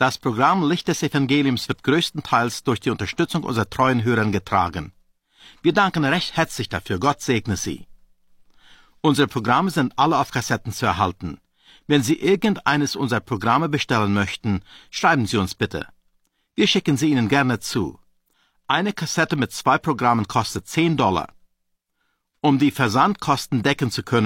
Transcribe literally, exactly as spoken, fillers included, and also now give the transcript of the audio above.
Das Programm Licht des Evangeliums wird größtenteils durch die Unterstützung unserer treuen Hörer getragen. Wir danken recht herzlich dafür. Gott segne Sie. Unsere Programme sind alle auf Kassetten zu erhalten. Wenn Sie irgendeines unserer Programme bestellen möchten, schreiben Sie uns bitte. Wir schicken sie Ihnen gerne zu. Eine Kassette mit zwei Programmen kostet zehn Dollar. Um die Versandkosten decken zu können,